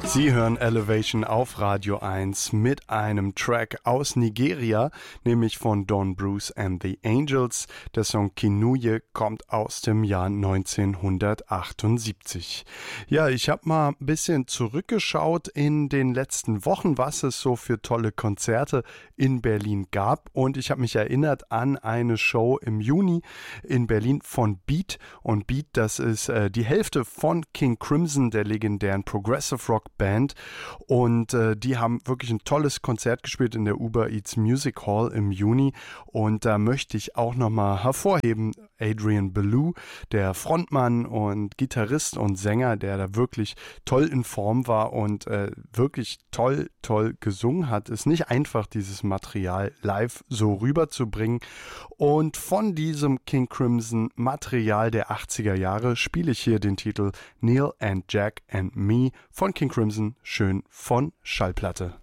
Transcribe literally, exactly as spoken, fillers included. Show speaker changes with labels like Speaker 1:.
Speaker 1: Sie hören Elevation auf Radio eins mit einem Track aus Nigeria, nämlich von Don Bruce and the Angels. Der Song Kinuye kommt aus dem Jahr neunzehnhundertachtundsiebzig. Ja, ich habe mal ein bisschen zurückgeschaut in den letzten Wochen, was es so für tolle Konzerte in Berlin gab. Und ich habe mich erinnert an eine Show im Juni in Berlin von Beat. Und Beat, das ist äh, die Hälfte von King Crimson, der legendären Progressive Rock Band, und äh, die haben wirklich ein tolles Konzert gespielt in der Uber Eats Music Hall im Juni, und da möchte ich auch nochmal hervorheben Adrian Belew, der Frontmann und Gitarrist und Sänger, der da wirklich toll in Form war und äh, wirklich toll, toll gesungen hat. Ist nicht einfach, dieses Material live so rüberzubringen, und von diesem King Crimson Material der achtziger Jahre spiele ich hier den Titel Neil and Jack and Me von King Crimson, schön von Schallplatte.